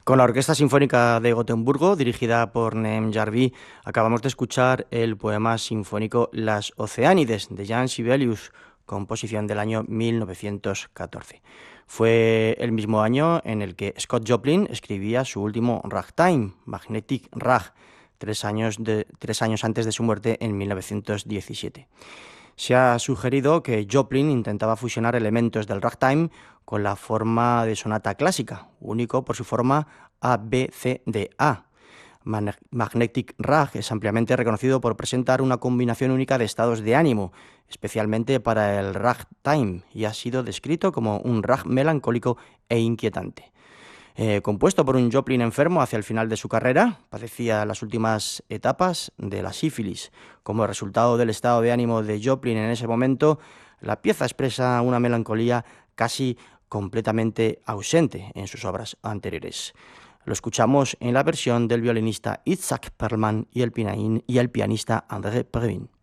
Con la Orquesta Sinfónica de Gotemburgo, dirigida por Nem Jarvi, acabamos de escuchar el poema sinfónico Las Oceánides, de Jan Sibelius, composición del año 1914. Fue el mismo año en el que Scott Joplin escribía su último ragtime, Magnetic Rag, 3 años antes de su muerte en 1917. Se ha sugerido que Joplin intentaba fusionar elementos del ragtime con la forma de sonata clásica, único por su forma A-B-C-D-A. Magnetic Rag es ampliamente reconocido por presentar una combinación única de estados de ánimo, especialmente para el ragtime, y ha sido descrito como un rag melancólico e inquietante. Compuesto por un Joplin enfermo hacia el final de su carrera, padecía las últimas etapas de la sífilis. Como resultado del estado de ánimo de Joplin en ese momento, la pieza expresa una melancolía casi completamente ausente en sus obras anteriores. Lo escuchamos en la versión del violinista Itzhak Perlman y el pianista André Previn.